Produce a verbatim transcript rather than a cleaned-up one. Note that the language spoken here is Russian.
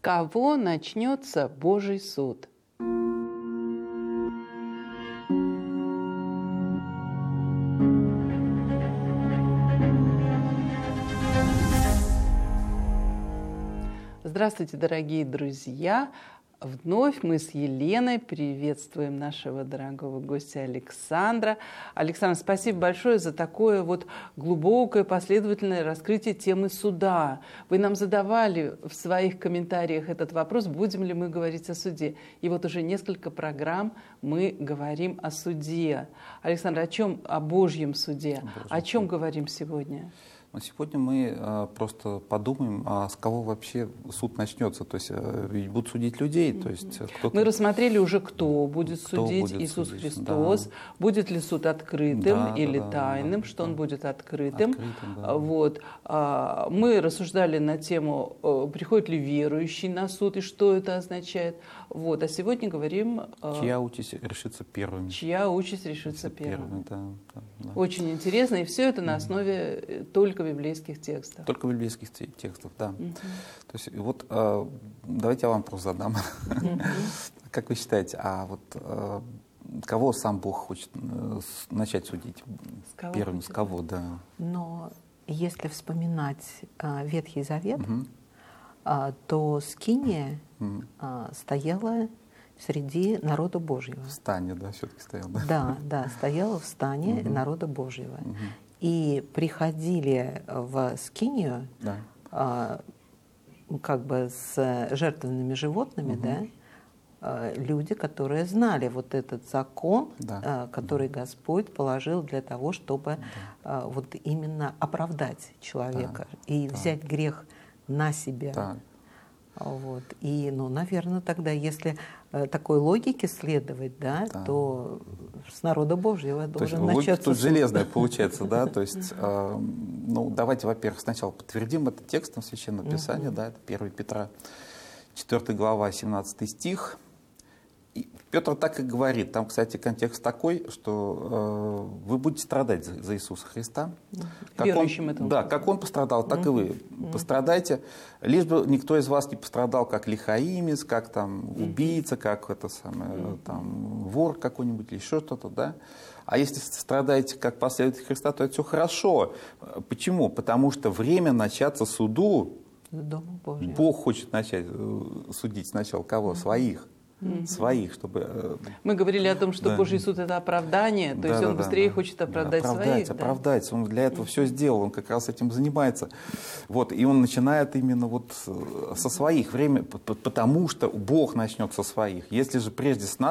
кого начнется Божий суд? Здравствуйте, дорогие друзья! Вновь мы с Еленой приветствуем нашего дорогого гостя Александра. Александр, спасибо большое за такое вот глубокое, последовательное раскрытие темы суда. Вы нам задавали в своих комментариях этот вопрос, будем ли мы говорить о суде. И вот уже несколько программ мы говорим о суде. Александр, о чем? О Божьем суде. О, Божьем о чем суде. Говорим сегодня? Но сегодня мы э, просто подумаем, а с кого вообще суд начнется. То есть э, ведь будут судить людей. То есть, кто-то... Мы рассмотрели уже, кто будет кто судить, будет Иисус судить. Христос. Да. Будет ли суд открытым да, или да, тайным, да, что да. он будет открытым. открытым да. Вот. А, мы рассуждали на тему, приходит ли верующий на суд и что это означает. Вот. А сегодня говорим... Чья участь решится первым. Чья участь решится первым. первым да, да, да. Очень интересно. И все это на основе только библейских текстов. Только библейских текстов, да. Uh-huh. То есть вот э, давайте я вам вопрос задам. Uh-huh. Как вы считаете, а вот э, кого сам Бог хочет э, начать судить? С кого первым, хочет? С кого, да. Но если вспоминать э, Ветхий Завет, uh-huh. э, то Скиния uh-huh. э, стояла среди народа Божьего. В стане, да, все-таки стояла. Да, да, да, стояла в стане uh-huh. народа Божьего. Uh-huh. И приходили в Скинию да. а, как бы с жертвенными животными, угу. да, а, люди, которые знали вот этот закон, да. а, который да. Господь положил для того, чтобы да. а, вот именно оправдать человека да. и да. взять грех на себя. Да. Вот. И, ну, наверное, тогда, если э, такой логике следовать, да, да. то с народа Божьего должен начаться. Тут железная получается, да, то есть, э, ну, давайте, во-первых, сначала подтвердим это текстом Священного Писания, да, это первое Петра, четвёртая глава, семнадцатый стих. И Петр так и говорит, там, кстати, контекст такой, что э, вы будете страдать за, за Иисуса Христа. Как Верующим он, этому. Да, как Он пострадал, так mm-hmm. и вы mm-hmm. пострадайте. Лишь бы никто из вас не пострадал, как лихаимец, как там убийца, как это самое, mm-hmm. там, вор какой-нибудь или еще что-то, да. А если страдаете как последователь Христа, то это все хорошо. Почему? Потому что время начаться суду, Бог хочет начать судить сначала кого? Mm-hmm. Своих. Mm-hmm. своих, чтобы... Мы говорили о том, что да. Божий суд – это оправдание, то да, есть Он да, быстрее да, хочет оправдать, да, оправдать своих. Да? Оправдать, Он для этого mm-hmm. все сделал, Он как раз этим занимается. Вот, и Он начинает именно вот со своих, время, потому что Бог начнет со своих. Если же прежде с нас,